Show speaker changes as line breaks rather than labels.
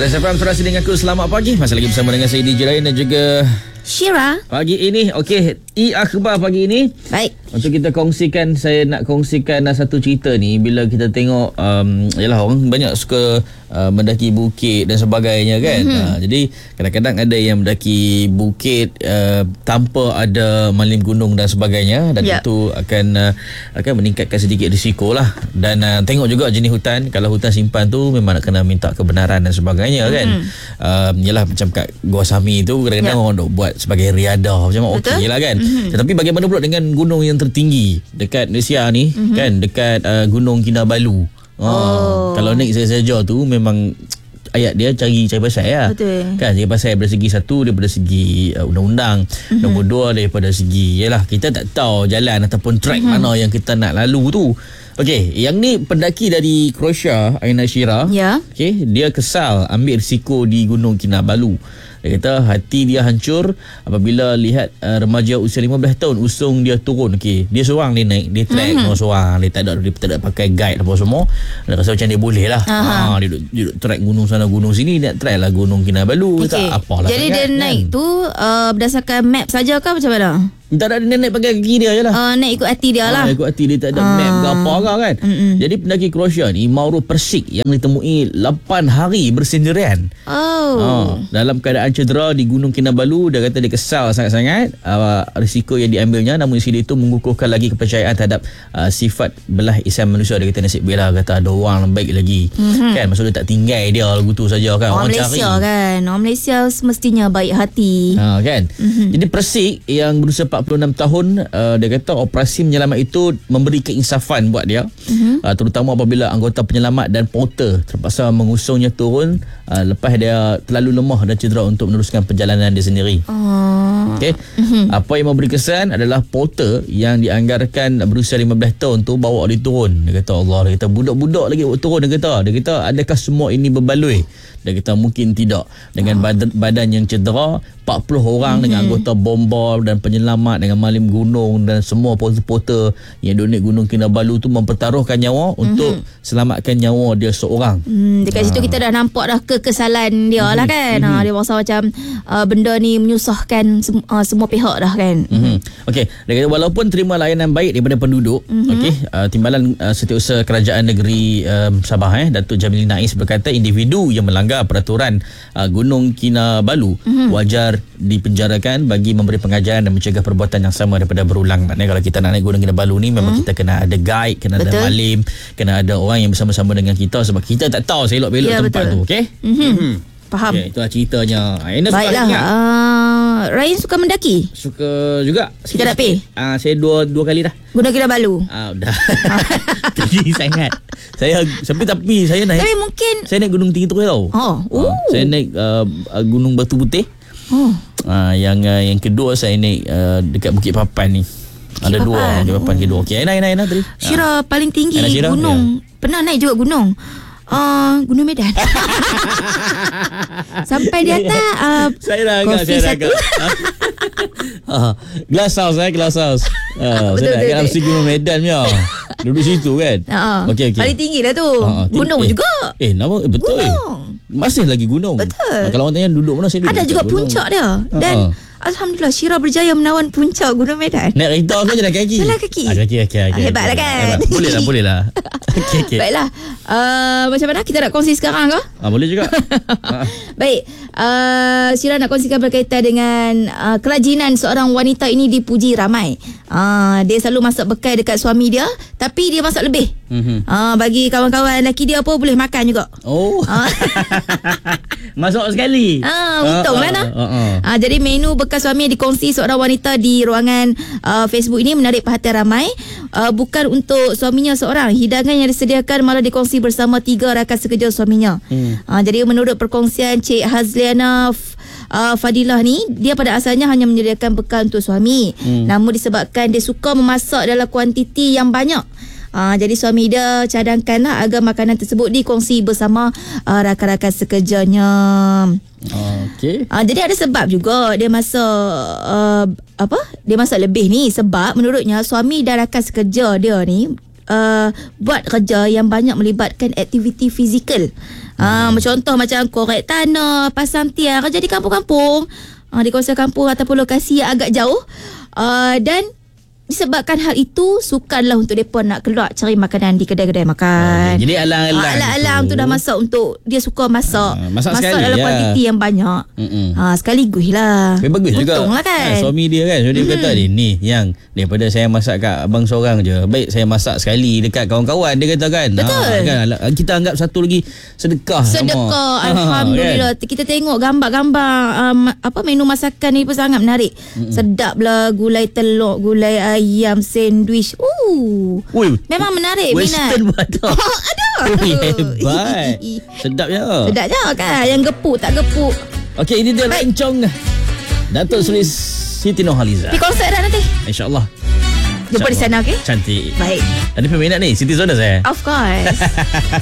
Fresh FM terus dengan aku. Selamat pagi. Masih lagi bersama dengan saya DJ Ryan dan juga
Syira.
Pagi ini, okey, akhbar pagi ini.
Baik.
Untuk kita kongsikan, saya nak kongsikan satu cerita ni. Bila kita tengok, yalah orang banyak suka mendaki bukit dan sebagainya kan. Jadi kadang-kadang ada yang mendaki bukit tanpa ada malim gunung dan sebagainya, dan itu akan meningkatkan sedikit risiko lah. Dan tengok juga jenis hutan. Kalau hutan simpan tu memang nak kena minta kebenaran dan sebagainya kan. Yalah macam kat Gua Sami tu kadang-kadang orang duk buat sebagai riadah macam okey lah kan. Tetapi bagaimana pula dengan gunung yang tertinggi dekat Malaysia ni kan, dekat Gunung Kinabalu. Kalau naik saja tu memang ayat dia cari pasal lah.
Betul.
Kan, cari pasal daripada segi satu, daripada segi undang-undang. Nombor dua, daripada segi yalah kita tak tahu jalan ataupun track mana yang kita nak lalu tu. Okey, yang ni pendaki dari Croatia, Aina Syira.
Ya.
Okey, dia kesal ambil risiko di Gunung Kinabalu. Dia kata hati dia hancur apabila lihat remaja usia 15 tahun usung dia turun. Okey, dia seorang dia naik, dia trek seorang, dia tak ada pakai guide apa semua. Dia rasa macam dia boleh lah. Dia duduk trek gunung sana gunung sini, dia trek lah Gunung Kinabalu.
Okay.
Tak apalah.
Jadi dia naik tu berdasarkan map saja ke macam mana?
Tak ada, dia naik pakai kaki dia je lah.
Naik ikut hati dia lah.
Ikut hati dia, tak ada map ke apa kan. Jadi pendaki Croatia ni, Mauro Persic, yang ditemui 8 hari bersendirian. Dalam keadaan cedera di Gunung Kinabalu. Dia kata dia kesal sangat-sangat risiko yang diambilnya. Namun isi dia itu mengukuhkan lagi kepercayaan terhadap sifat belah ihsan manusia. Dia kata nasib baik lah, kata ada orang baik lagi. Kan, maksud dia tak tinggal dia lagu tu saja kan. Orang
Malaysia
cari
kan, orang Malaysia semestinya baik hati.
Kan. Jadi Persic yang berusia 46 tahun, dia kata operasi menyelamat itu memberi keinsafan buat dia. Terutama apabila anggota penyelamat dan porter terpaksa mengusungnya turun lepas dia terlalu lemah dan cedera untuk meneruskan perjalanan dia sendiri. Okay. Apa yang memberi kesan adalah porter yang dianggarkan berusia 15 tahun tu bawa dia turun. Dia kata Allah, dia kata budak-budak lagi bawa turun. Dia kata adakah semua ini berbaloi? Dia kata mungkin tidak. Dengan badan yang cedera, 40 orang dengan anggota bomba dan penyelamat dengan malim gunung dan semua porter-porter yang duduk Gunung Kinabalu tu mempertaruhkan nyawa untuk selamatkan nyawa dia seorang.
Dekat situ kita dah nampak dah kekesalan dia lah kan. Dia rasa macam benda ni menyusahkan semua pihak dah kan.
Okey, dia kata walaupun terima layanan baik daripada penduduk, Timbalan Setiausaha Kerajaan Negeri Sabah Datuk Jamil Nais berkata individu yang melanggar peraturan Gunung Kinabalu wajar dipenjarakan bagi memberi pengajaran dan mencegah perbuatan yang sama daripada berulang. Maknanya kalau kita nak naik Gunung Kinabalu ni memang kita kena ada guide, kena ada malim, kena ada orang yang bersama-sama dengan kita sebab kita tak tahu selok-belok tempat tu. Okey?
Faham.
Okay, itulah ceritanya.
Baiklah. Ryan suka mendaki?
Suka juga.
Kita nak pergi?
Saya dua kali dah.
Gunung Kinabalu?
Dah. Tinggi sangat. Tapi saya naik.
Tapi mungkin
saya naik gunung tinggi tu tau. Saya naik Gunung Batu Putih. Yang kedua saya naik dekat Bukit Papan ni. Ada dua Bukit Papan kedua. Okey, Aina tadi.
Syira paling tinggi gunung. Pernah naik juga gunung. Gunung Medan. Sampai di atas
saya dah agak Glass House. Saya nak agak mesti Gunung Medan punya. Duduk situ kan. Okey.
Paling tinggi lah tu. Gunung juga.
Betul. Masih lagi gunung.
Betul.
Kalau orang tanya duduk mana, saya duduk.
Ada juga puncak dia. Dan alhamdulillah Syira berjaya menawan puncak Gunung Medan.
Naik kereta ke jalan kaki?
Jalan kaki.
Kaki.
Hebatlah kan.
Boleh lah. Okay.
Baiklah. Macam mana kita nak kongsi sekarang ke?
Boleh juga.
Baik. Syira nak kongsikan berkaitan dengan kerajinan seorang wanita ini dipuji ramai. Dia selalu masak bekal dekat suami dia, tapi dia masak lebih. Bagi kawan-kawan lelaki dia pun boleh makan juga.
Masuk sekali.
Untunglah nak. Jadi menu bekal suami yang dikongsi seorang wanita di ruangan Facebook ini menarik perhatian ramai. Bukan untuk suaminya seorang. Hidangan yang disediakan malah dikongsi bersama 3 rakan sekerja suaminya. Jadi menurut perkongsian Cik Hazliana Fadilah ni, dia pada asalnya hanya menyediakan bekal untuk suami. Namun disebabkan dia suka memasak dalam kuantiti yang banyak, jadi suami dia cadangkanlah agar makanan tersebut dikongsi bersama rakan-rakan sekerjanya. Jadi ada sebab juga dia masak dia masak lebih ni, sebab menurutnya suami dan rakan sekerja dia ni buat kerja yang banyak melibatkan aktiviti fizikal. Contoh macam korek tanah, pasang tiang, kerja di kampung-kampung, di kawasan kampung ataupun lokasi yang agak jauh. Dan disebabkan hal itu, sukarlah untuk mereka nak keluar cari makanan di kedai-kedai makan.
Jadi alang-alang
tu dah masak untuk dia suka masak.
Masak
dalam kuantiti yang banyak. Sekaligus lah.
Bagus juga.
Untung lah kan.
Suami dia kan, dia kata ni yang daripada saya masak kat abang seorang je, baik saya masak sekali dekat kawan-kawan, dia kata kan.
Betul.
Kan kita anggap satu lagi sedekah.
Alhamdulillah. Kita tengok gambar-gambar menu masakan ni pun sangat menarik. Sedap lah, gulai telur, gulai ayam, sandwich. Memang menarik.
Western
minat.
Ada. Hebat. Sedap je.
Sedap je kan. Yang gepuk tak gepuk.
Okey, ini dia Rencong Datuk Seri Siti Nurhaliza.
Pergi konsert dah nanti,
InsyaAllah.
jumpa di sana. Okay,
cantik.
baik.
Ada peminat ni Siti Zona saya.
Of course.